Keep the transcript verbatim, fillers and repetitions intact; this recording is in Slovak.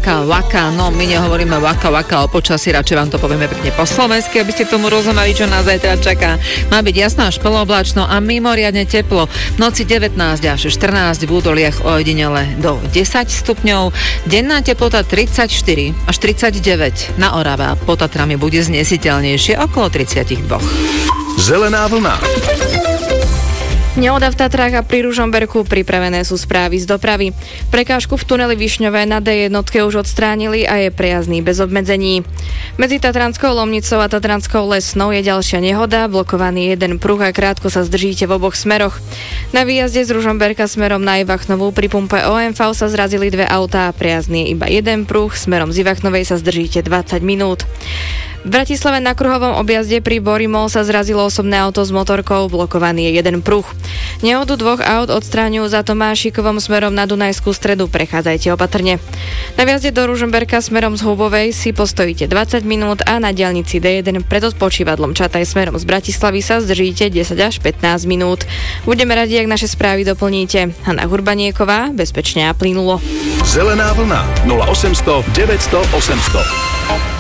vaka, vaka, no my nehovoríme vaka, vaka o počasí, radšej vám to povieme pekne po slovensky, aby ste tomu rozumeli, čo nás zajtra čaká. Má byť jasno až poloblačno a mimoriadne teplo. V noci devätnásť až štrnásť, v údoliach ojedinele do desať stupňov. Denná teplota tridsaťštyri až tridsaťdeväť. Na Orave a pod Tatrami bude znesiteľnejšie okolo tridsaťdva. Zelená vlna. Nehoda v Tatrách a pri Ružomberku, pripravené sú správy z dopravy. Prekážku v tuneli Višňové na dé jedna už odstránili a je prejazdný bez obmedzení. Medzi Tatranskou Lomnicou a Tatranskou Lesnou je ďalšia nehoda, blokovaný jeden pruh a krátko sa zdržíte v oboch smeroch. Na výjazde z Ružomberka smerom na Ivachnovú pri pumpe ó em vé sa zrazili dve autá a prejazdný je iba jeden pruh, smerom z Ivachnovej sa zdržíte dvadsať minút. V Bratislave na kruhovom objazde pri Borimol sa zrazilo osobné auto s motorkou, blokovaný je jeden pruh. Nehodu dvoch aut odstráňujú za Tomášikovom smerom na Dunajskú Stredu, prechádzajte opatrne. Na vjazde do Ružomberka smerom z Hubovej si postojíte dvadsať minút a na diaľnici dé jeden pred odpočívadlom Čataj smerom z Bratislavy sa zdržíte desať až pätnásť minút. Budeme radi, ak naše správy doplníte. Hanna Hurbanieková, bezpečne a plynulo. Zelená vlna nula osemsto deväťsto osemsto.